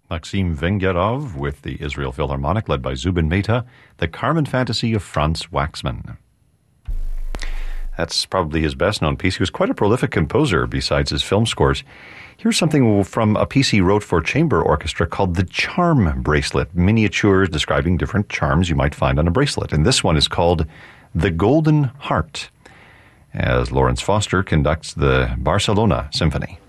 Maxim Vengerov with the Israel Philharmonic, led by Zubin Mehta, the Carmen Fantasy of Franz Waxman. That's probably his best-known piece. He was quite a prolific composer besides his film scores. Here's something from a piece he wrote for chamber orchestra called The Charm Bracelet, miniatures describing different charms you might find on a bracelet. And this one is called The Golden Heart, as Lawrence Foster conducts the Barcelona Symphony.